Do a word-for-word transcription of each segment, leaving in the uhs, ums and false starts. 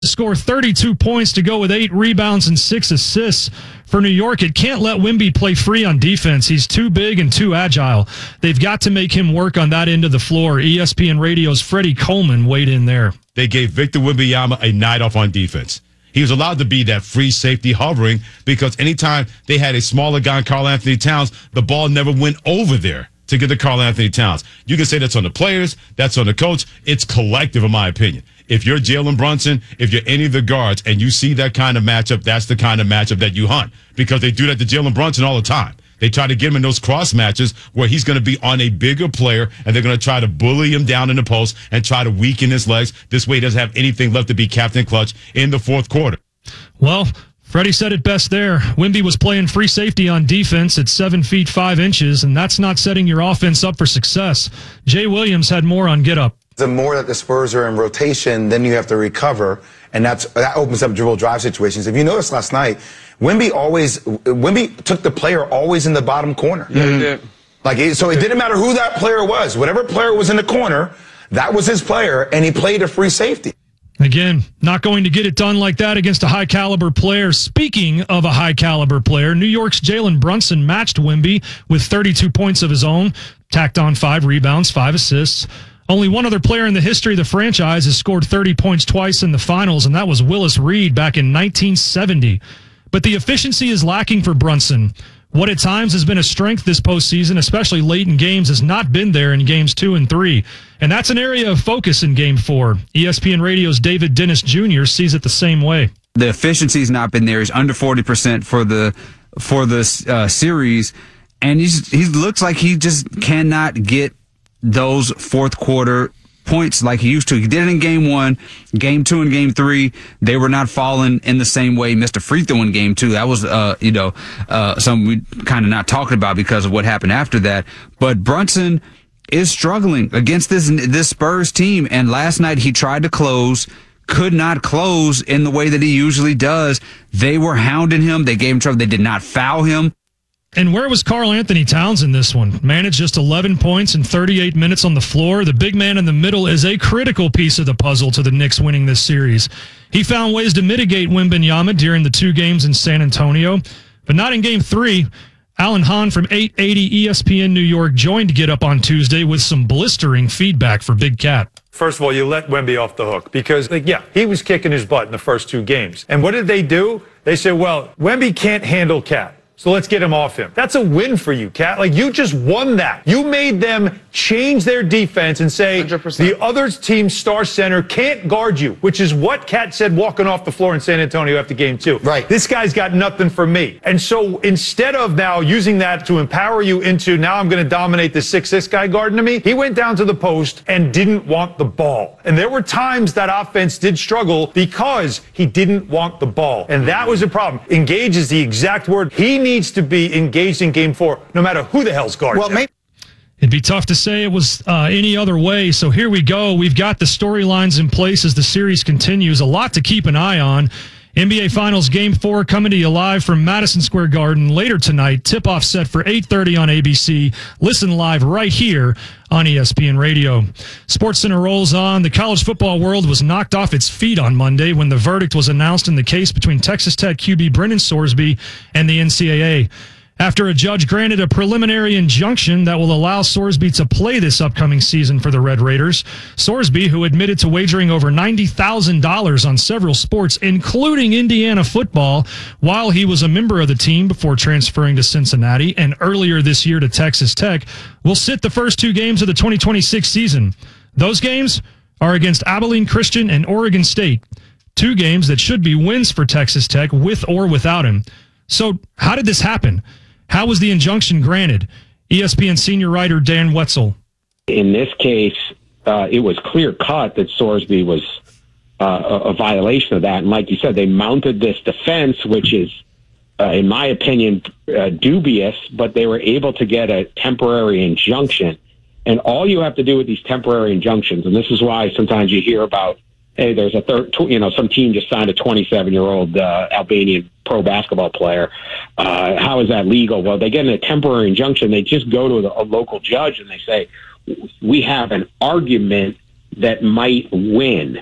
Score thirty-two points to go with eight rebounds and six assists for New York. It can't let Wemby play free on defense. He's too big and too agile. They've got to make him work on that end of the floor. E S P N Radio's Freddie Coleman weighed in there. They gave Victor Wembanyama a night off on defense. He was allowed to be that free safety hovering because anytime they had a smaller guy, Karl Anthony Towns, the ball never went over there to get to Karl Anthony Towns. You can say that's on the players, that's on the coach. It's collective, in my opinion. If you're Jalen Brunson, if you're any of the guards, and you see that kind of matchup, that's the kind of matchup that you hunt because they do that to Jalen Brunson all the time. They try to get him in those cross matches where he's going to be on a bigger player, and they're going to try to bully him down in the post and try to weaken his legs. This way he doesn't have anything left to be Captain Clutch in the fourth quarter. Well, Freddie said it best there. Wemby was playing free safety on defense at seven feet five inches, and that's not setting your offense up for success. Jay Williams had more on Get Up. The more that the Spurs are in rotation, then you have to recover, and that's that opens up dribble drive situations. If you noticed last night, Wemby always Wemby took the player always in the bottom corner. Yeah, he did. Like it, so, it didn't matter who that player was. Whatever player was in the corner, that was his player, and he played a free safety. Again, not going to get it done like that against a high-caliber player. Speaking of a high-caliber player, New York's Jalen Brunson matched Wemby with thirty-two points of his own, tacked on five rebounds, five assists. Only one other player in the history of the franchise has scored thirty points twice in the finals, and that was Willis Reed back in nineteen seventy. But the efficiency is lacking for Brunson. What at times has been a strength this postseason, especially late in games, has not been there in games two and three. And that's an area of focus in game four. E S P N Radio's David Dennis Junior sees it the same way. The efficiency's not been there. He's under forty percent for the for the uh, series, and he's, he looks like he just cannot get those fourth quarter points like he used to. He did it in game one, game two, and game three. They were not falling in the same way. He missed a free throw in game two. That was, uh, you know, uh, something we kind of not talking about because of what happened after that. But Brunson is struggling against this this Spurs team. And last night he tried to close, could not close in the way that he usually does. They were hounding him. They gave him trouble. They did not foul him. And where was Karl Anthony Towns in this one? Managed just eleven points in thirty-eight minutes on the floor. The big man in the middle is a critical piece of the puzzle to the Knicks winning this series. He found ways to mitigate Wembanyama during the two games in San Antonio, but not in game three. Alan Hahn from eight eighty E S P N New York joined Get Up on Tuesday with some blistering feedback for Big Cat. First of all, you let Wemby off the hook because, like, yeah, he was kicking his butt in the first two games. And what did they do? They said, well, Wemby can't handle Cat, so let's get him off him. That's a win for you, Cat. Like, you just won that. You made them change their defense and say one hundred percent. The other team's star center can't guard you, which is what Cat said walking off the floor in San Antonio after game two. Right. This guy's got nothing for me. And so instead of now using that to empower you into now I'm going to dominate the six six guy guarding to me, he went down to the post and didn't want the ball. And there were times that offense did struggle because he didn't want the ball. And that was a problem. Engage is the exact word. He needs to be engaged in game four, no matter who the hell's guarding. Well, maybe. It'd be tough to say it was uh, any other way, so here we go. We've got the storylines in place as the series continues. A lot to keep an eye on. N B A Finals Game four coming to you live from Madison Square Garden later tonight. Tip-off set for eight thirty on A B C. Listen live right here on E S P N Radio. SportsCenter rolls on. The college football world was knocked off its feet on Monday when the verdict was announced in the case between Texas Tech Q B Brennan Sorsby and the N C double A. After a judge granted a preliminary injunction that will allow Sorsby to play this upcoming season for the Red Raiders, Sorsby, who admitted to wagering over ninety thousand dollars on several sports, including Indiana football, while he was a member of the team before transferring to Cincinnati and earlier this year to Texas Tech, will sit the first two games of the twenty twenty-six season. Those games are against Abilene Christian and Oregon State, two games that should be wins for Texas Tech with or without him. So how did this happen? How was the injunction granted? E S P N senior writer Dan Wetzel. In this case, uh, it was clear cut that Sorsby was uh, a, a violation of that. And like you said, they mounted this defense, which is, uh, in my opinion, uh, dubious, but they were able to get a temporary injunction. And all you have to do with these temporary injunctions, and this is why sometimes you hear about, hey, there's a third, you know, some team just signed a twenty-seven-year-old uh, Albanian pro basketball player. Uh, how is that legal? Well, they get a temporary injunction. They just go to a local judge and they say, we have an argument that might win.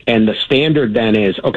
And the standard then is, okay,